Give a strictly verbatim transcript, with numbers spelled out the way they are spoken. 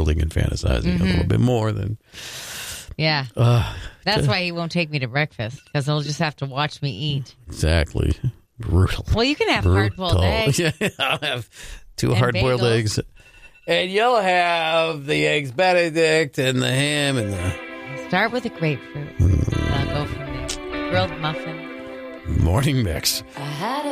worlding and fantasizing mm-hmm. a little bit more than. Yeah. Uh, That's t- why he won't take me to breakfast, because he'll just have to watch me eat. Exactly. Brutal. Well, you can have hard-boiled eggs. Yeah, I'll have two hard-boiled bagels. eggs. And you'll have the eggs Benedict and the ham and the... Start with a grapefruit. Mm. I'll go from there. Grilled muffin. Morning mix. I had a